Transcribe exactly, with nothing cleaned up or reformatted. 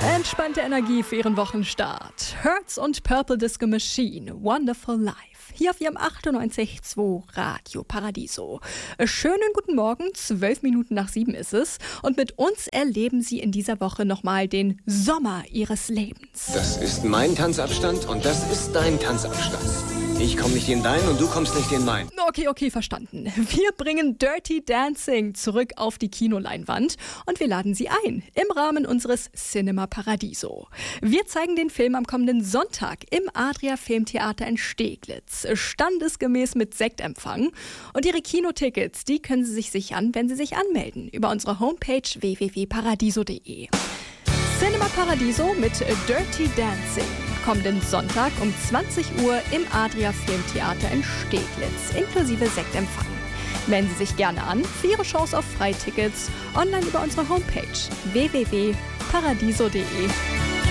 Entspannte Energie für Ihren Wochenstart. Hertz und Purple Disco Machine, Wonderful Life. Hier auf Ihrem achtundneunzig Komma zwei Radio Paradiso. Schönen guten Morgen, zwölf Minuten nach sieben ist es. Und mit uns erleben Sie in dieser Woche nochmal den Sommer Ihres Lebens. Das ist mein Tanzabstand und das ist dein Tanzabstand. Ich komme nicht in deinen und du kommst nicht in meinen. Okay, okay, verstanden. Wir bringen Dirty Dancing zurück auf die Kinoleinwand und wir laden Sie ein im Rahmen unseres Cinema Paradiso. Wir zeigen den Film am kommenden Sonntag im Adria Filmtheater in Steglitz, standesgemäß mit Sektempfang. Und Ihre Kinotickets, die können Sie sich sichern, wenn Sie sich anmelden über unsere Homepage w w w punkt paradiso punkt d e. Cinema Paradiso mit Dirty Dancing. Kommenden Sonntag um zwanzig Uhr im Adria Filmtheater in Steglitz, inklusive Sektempfang. Melden Sie sich gerne an für Ihre Chance auf Freitickets online über unsere Homepage w w w punkt paradiso punkt d e.